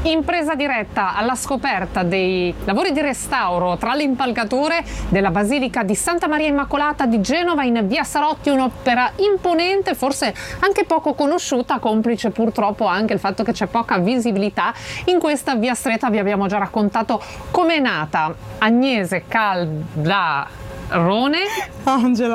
Impresa diretta alla scoperta dei lavori di restauro tra le impalcature della Basilica di Santa Maria Immacolata di Genova in via Sarotti, un'opera imponente, forse anche poco conosciuta, complice purtroppo anche il fatto che c'è poca visibilità in questa via stretta. Vi abbiamo già raccontato com'è nata Agnese Caldarone. Angela.